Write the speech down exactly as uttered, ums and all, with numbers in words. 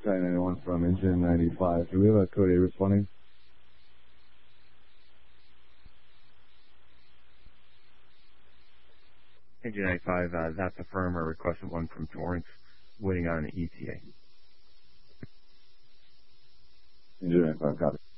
Charlie ninety-one from Engine ninety-five. Do we have a code eight responding? Engine ninety-five, uh, that's a firm or requested one from Torrance, waiting on an E T A. Engine ninety-five, copy.